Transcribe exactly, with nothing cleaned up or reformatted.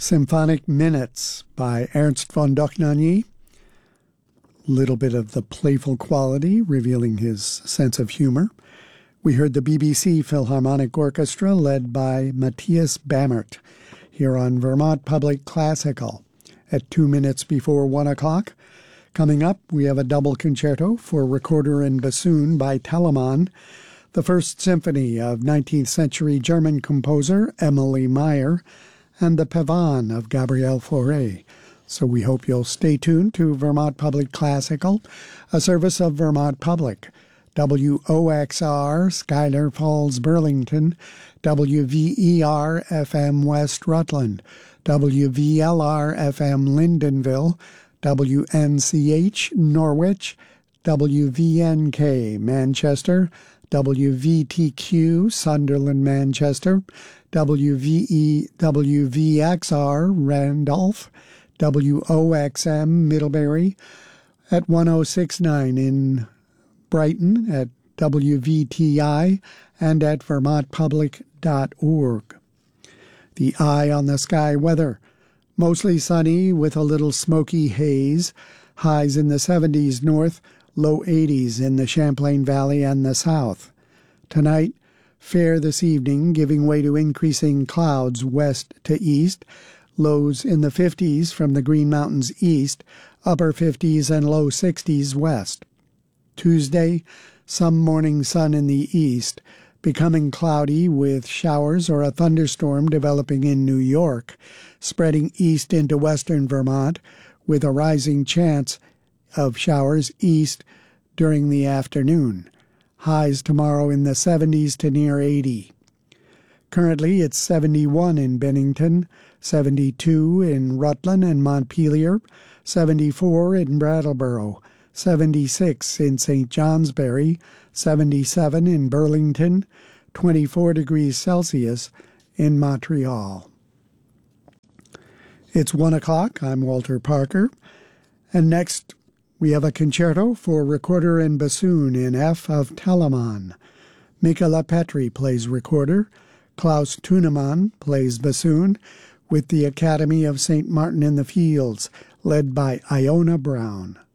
Symphonic Minutes by Ernst von Dohnanyi. Little bit of the playful quality, revealing his sense of humor. We heard the B B C Philharmonic Orchestra led by Matthias Bammert here on Vermont Public Classical at two minutes before one o'clock. Coming up, we have a double concerto for recorder and bassoon by Telemann, the first symphony of nineteenth century German composer Emily Meyer, and the Pavane of Gabriel Fauré. So we hope you'll stay tuned to Vermont Public Classical, a service of Vermont Public, W O X R, Schuyler Falls, Burlington, W V E R F M West Rutland, W V L R F M Lyndonville, W N C H Norwich, W V N K Manchester, W V T Q Sunderland, Manchester, W V E W V X R Randolph, W O X M Middlebury, at one oh six point nine in Brighton, at W V T I, and at vermont public dot org. The Eye on the Sky weather. Mostly sunny with a little smoky haze. Highs in the seventies north, low eighties in the Champlain Valley and the south. Tonight, fair this evening, giving way to increasing clouds west to east. Lows in the fifties from the Green Mountains east, upper fifties and low sixties west. Tuesday, some morning sun in the east, becoming cloudy with showers or a thunderstorm developing in New York, spreading east into western Vermont with a rising chance of showers east during the afternoon. Highs tomorrow in the seventies to near eighty. Currently it's seventy-one in Bennington, seventy-two in Rutland and Montpelier, seventy-four in Brattleboro, seventy-six in Saint Johnsbury, seventy-seven in Burlington, twenty-four degrees Celsius in Montreal. It's one o'clock. I'm Walter Parker. And next, we have a concerto for recorder and bassoon in F of Telemann. Michala Petri plays recorder. Klaus Thunemann plays bassoon, with the Academy of Saint Martin in the Fields, led by Iona Brown.